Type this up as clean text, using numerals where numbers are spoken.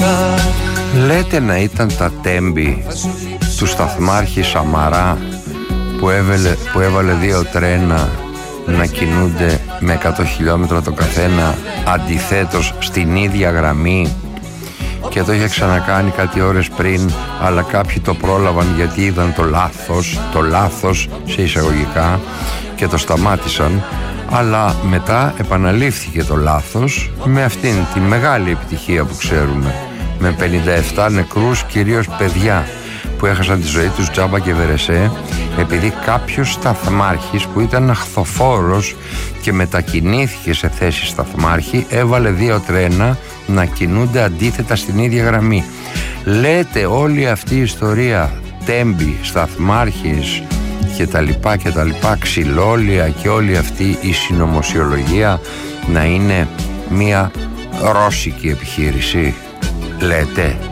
Λέτε να ήταν τα τέμπη του σταθμάρχη Σαμαρά που έβαλε 2 τρένα να κινούνται με 100 χιλιόμετρα το καθένα αντιθέτως στην ίδια γραμμή, και το είχε ξανακάνει κάτι ώρες πριν, αλλά κάποιοι το πρόλαβαν γιατί είδαν το λάθος σε εισαγωγικά και το σταμάτησαν, αλλά μετά επαναλήφθηκε το λάθος με αυτήν τη μεγάλη επιτυχία που ξέρουμε, με 57 νεκρούς, κυρίως παιδιά που έχασαν τη ζωή τους τζάμπα και βερεσέ, επειδή κάποιος σταθμάρχης που ήταν αχθοφόρος και μετακινήθηκε σε θέση σταθμάρχη έβαλε 2 τρένα να κινούνται αντίθετα στην ίδια γραμμή. Λέτε όλη αυτή η ιστορία, τέμπη, σταθμάρχης και τα λοιπά, ξυλόλια και όλη αυτή η συνωμοσιολογία να είναι μια ρώσικη επιχείρηση? Λέτε.